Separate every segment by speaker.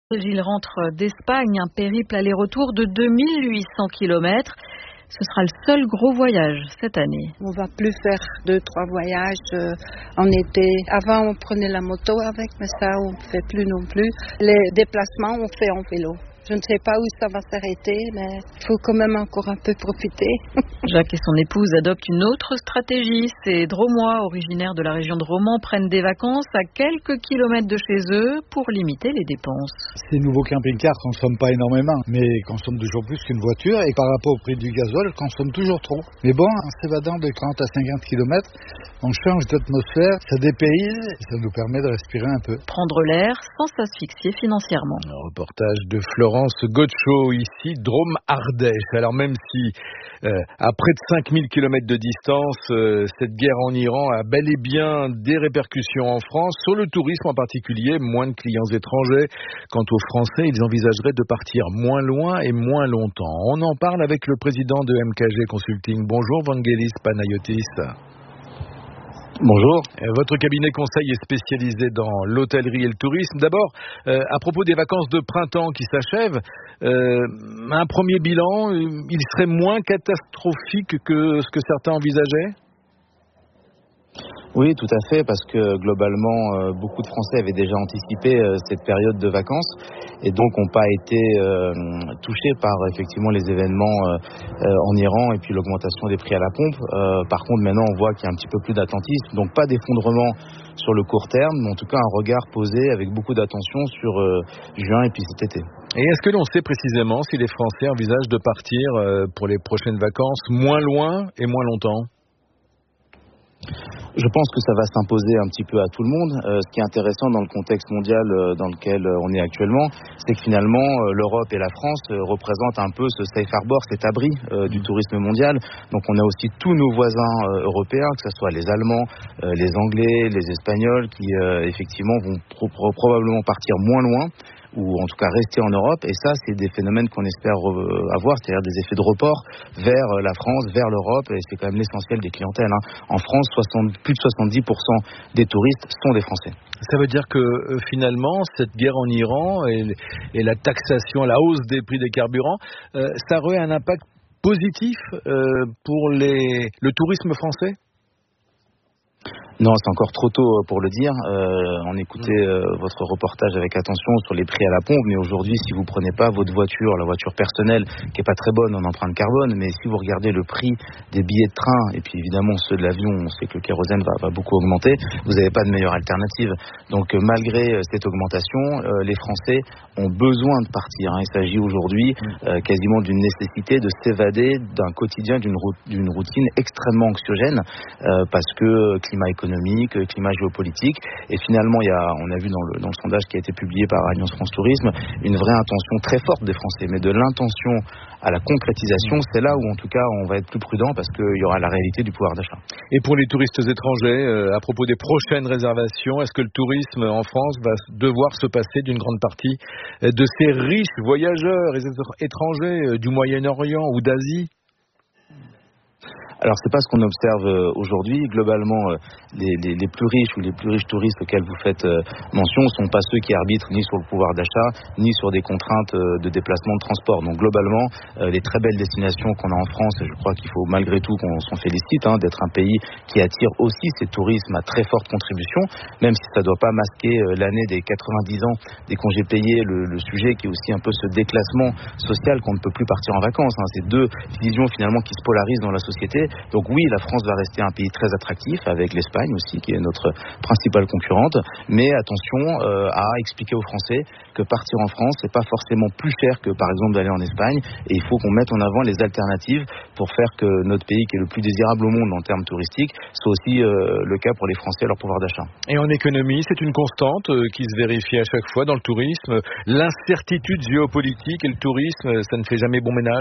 Speaker 1: Il rentre d'Espagne, un périple aller-retour de 2800 km. Ce sera le seul gros voyage cette année.
Speaker 2: On va plus faire 2-3 voyages en été. Avant, on prenait la moto avec, mais ça, on ne fait plus non plus. Les déplacements, on fait en vélo. Je ne sais pas où ça va s'arrêter, mais il faut quand même encore un peu profiter.
Speaker 1: Jacques et son épouse adoptent une autre stratégie. Ces Dromois, originaires de la région de Romans, prennent des vacances à quelques kilomètres de chez eux pour limiter les dépenses.
Speaker 3: Ces nouveaux camping-cars ne consomment pas énormément, mais consomment toujours plus qu'une voiture. Et par rapport au prix du gasoil, consomment toujours trop. Mais bon, en s'évadant de 30 à 50 km, on change d'atmosphère, ça dépayse, et ça nous permet de respirer un peu.
Speaker 1: Prendre l'air sans s'asphyxier financièrement.
Speaker 4: Un reportage de Florence Gaucho, ici, Drôme-Ardèche. Alors même si à près de 5000 km de distance, cette guerre en Iran a bel et bien des répercussions en France, sur le tourisme en particulier, moins de clients étrangers. Quant aux Français, ils envisageraient de partir moins loin et moins longtemps. On en parle avec le président de MKG Consulting. Bonjour Vangelis Panayotis.
Speaker 5: Bonjour.
Speaker 4: Votre cabinet conseil est spécialisé dans l'hôtellerie et le tourisme. D'abord, à propos des vacances de printemps qui s'achèvent, un premier bilan, il serait moins catastrophique que ce que certains envisageaient ?
Speaker 5: Oui, tout à fait, parce que globalement, beaucoup de Français avaient déjà anticipé cette période de vacances et donc n'ont pas été touchés par effectivement les événements en Iran et puis l'augmentation des prix à la pompe. Par contre, maintenant, on voit qu'il y a un petit peu plus d'attentisme, donc pas d'effondrement sur le court terme, mais en tout cas un regard posé avec beaucoup d'attention sur juin et puis cet été.
Speaker 4: Et est-ce que l'on sait précisément si les Français envisagent de partir pour les prochaines vacances moins loin et moins longtemps ?
Speaker 5: Je pense que ça va s'imposer un petit peu à tout le monde. Ce qui est intéressant dans le contexte mondial dans lequel on est actuellement, c'est que finalement l'Europe et la France représentent un peu ce safe harbor, cet abri du tourisme mondial. Donc on a aussi tous nos voisins européens, que ce soit les Allemands, les Anglais, les Espagnols, qui effectivement vont probablement partir moins loin, ou en tout cas rester en Europe, et ça c'est des phénomènes qu'on espère avoir, c'est-à-dire des effets de report vers la France, vers l'Europe, et c'est quand même l'essentiel des clientèles. En France, plus de 70% des touristes sont des Français.
Speaker 4: Ça veut dire que finalement, cette guerre en Iran et la taxation, la hausse des prix des carburants, ça aurait un impact positif pour le tourisme français ?
Speaker 5: Non, c'est encore trop tôt pour le dire. On écoutait votre reportage avec attention sur les prix à la pompe, mais aujourd'hui, si vous prenez pas votre voiture, la voiture personnelle, qui est pas très bonne en empreinte carbone, mais si vous regardez le prix des billets de train, et puis évidemment ceux de l'avion, on sait que le kérosène va beaucoup augmenter, vous n'avez pas de meilleure alternative. Donc malgré cette augmentation, les Français ont besoin de partir. Il s'agit aujourd'hui quasiment d'une nécessité de s'évader d'un quotidien, d'une routine extrêmement anxiogène, parce que climat économique, climat géopolitique, et finalement on a vu dans le sondage qui a été publié par Alliance France Tourisme une vraie intention très forte des Français, mais de l'intention à la concrétisation, c'est là où en tout cas on va être plus prudent, parce qu'il y aura la réalité du pouvoir d'achat.
Speaker 4: Et pour les touristes étrangers, à propos des prochaines réservations, est-ce que le tourisme en France va devoir se passer d'une grande partie de ces riches voyageurs étrangers du Moyen-Orient ou d'Asie ?
Speaker 5: Alors c'est pas ce qu'on observe aujourd'hui. Globalement, les plus riches ou les plus riches touristes auxquels vous faites mention sont pas ceux qui arbitrent ni sur le pouvoir d'achat, ni sur des contraintes de déplacement, de transport. Donc globalement, les très belles destinations qu'on a en France, et je crois qu'il faut malgré tout qu'on s'en félicite, d'être un pays qui attire aussi ces tourismes à très forte contribution, même si ça doit pas masquer l'année des 90 ans des congés payés, le sujet qui est aussi un peu ce déclassement social qu'on ne peut plus partir en vacances. C'est deux visions finalement qui se polarisent dans la société. Donc oui, la France va rester un pays très attractif, avec l'Espagne aussi, qui est notre principale concurrente. Mais attention à expliquer aux Français que partir en France, c'est pas forcément plus cher que par exemple d'aller en Espagne. Et il faut qu'on mette en avant les alternatives pour faire que notre pays, qui est le plus désirable au monde en termes touristiques, soit aussi le cas pour les Français et leur pouvoir d'achat.
Speaker 4: Et en économie, c'est une constante qui se vérifie à chaque fois dans le tourisme. L'incertitude géopolitique et le tourisme, ça ne fait jamais bon ménage ?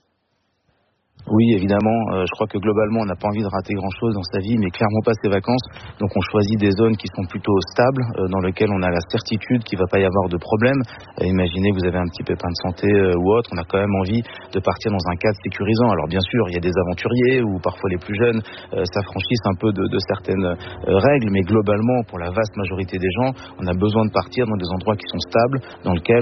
Speaker 5: Oui, évidemment, je crois que globalement, on n'a pas envie de rater grand-chose dans sa vie, mais clairement pas ses vacances. Donc on choisit des zones qui sont plutôt stables, dans lesquelles on a la certitude qu'il ne va pas y avoir de problème. Imaginez que vous avez un petit pépin de santé ou autre, on a quand même envie de partir dans un cadre sécurisant. Alors bien sûr, il y a des aventuriers ou parfois les plus jeunes s'affranchissent un peu de certaines règles, mais globalement, pour la vaste majorité des gens, on a besoin de partir dans des endroits qui sont stables, dans lesquels